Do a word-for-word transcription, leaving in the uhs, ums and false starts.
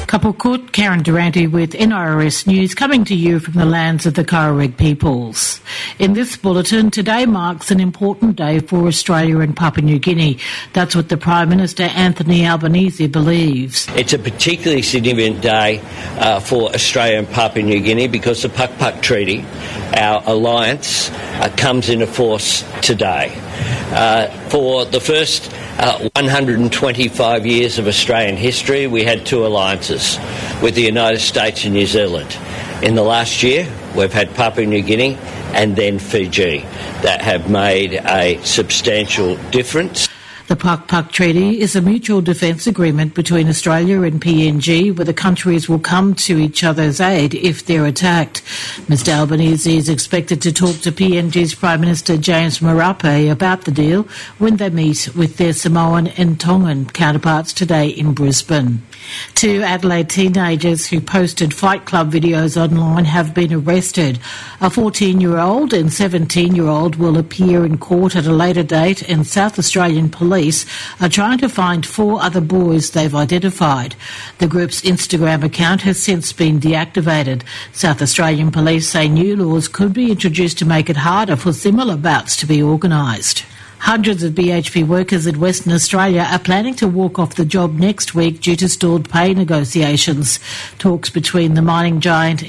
Kapulkut, Karen Durante with N R R S News, coming to you from the lands of the Kararig peoples. In this bulletin, today marks an important day for Australia and Papua New Guinea. That's what the Prime Minister Anthony Albanese believes. It's a particularly significant day uh, for Australia and Papua New Guinea because the Puk Puk Treaty, our alliance, uh, comes into force today. Uh, for the first uh, one hundred twenty-five years of Australian history, we had two alliances with the United States and New Zealand. In the last year, we've had Papua New Guinea and then Fiji that have made a substantial difference. The Puk Puk Treaty is a mutual defence agreement between Australia and P N G where the countries will come to each other's aid if they're attacked. Mister Albanese is expected to talk to P N G's Prime Minister James Marape about the deal when they meet with their Samoan and Tongan counterparts today in Brisbane. Two Adelaide teenagers who posted Fight Club videos online have been arrested. A fourteen-year-old and seventeen-year-old will appear in court at a later date, and South Australian police are trying to find four other boys they've identified. The group's Instagram account has since been deactivated. South Australian police say new laws could be introduced to make it harder for similar bouts to be organised. Hundreds of B H P workers in Western Australia are planning to walk off the job next week due to stalled pay negotiations. Talks between the mining giant